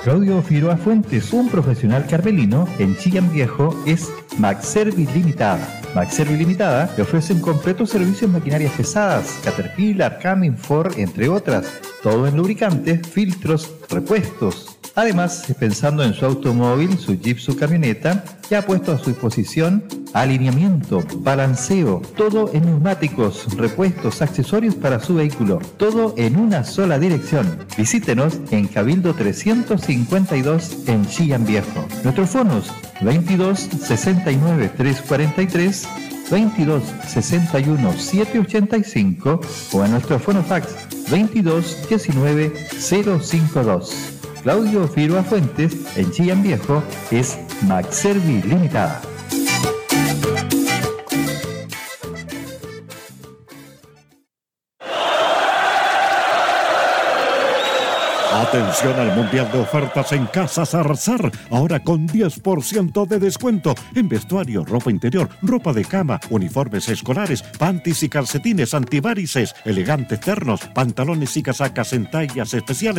Claudio Figueroa Fuentes, un profesional carmelino en Chillán Viejo, es McService Limitada. McService Limitada le ofrece un completo servicio en maquinarias pesadas, Caterpillar, Cummins, Ford, entre otras, todo en lubricantes, filtros, repuestos. Además, pensando en su automóvil, su Jeep, su camioneta, ya ha puesto a su disposición alineamiento, balanceo, todo en neumáticos, repuestos, accesorios para su vehículo, todo en una sola dirección. Visítenos en Cabildo 352 en Chillán Viejo. Nuestros fonos 22 69 343, 22 61 785 o a nuestro fonofax 22 19 052. Claudio Figueroa Fuentes en Chillán Viejo es McService Limitada. Atención al Mundial de Ofertas en Casas Arzar, ahora con 10% de descuento en vestuario, ropa interior, ropa de cama, uniformes escolares, panties y calcetines antivarices, elegantes ternos, pantalones y casacas en tallas especiales.